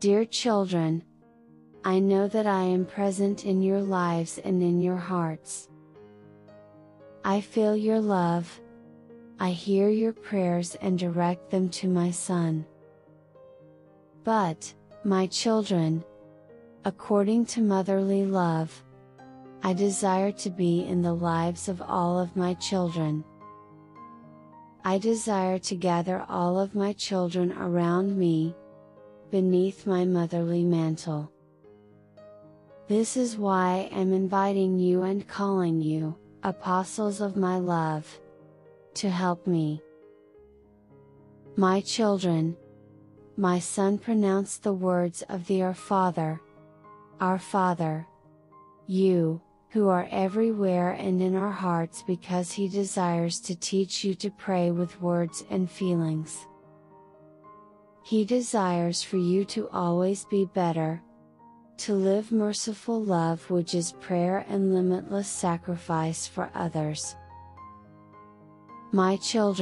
Dear children, I know that I am present in your lives and in your hearts. I feel your love. I hear your prayers and direct them to my Son. But, my children, according to motherly love, I desire to be in the lives of all of my children. I desire to gather all of my children around me, beneath my motherly mantle. This is why I am inviting you and calling you, apostles of my love, to help me. My children, my Son pronounced the words of the Our Father, you, who are everywhere and in our hearts, because He desires to teach you to pray with words and feelings. He desires for you to always be better, to live merciful love, which is prayer and limitless sacrifice for others. My children,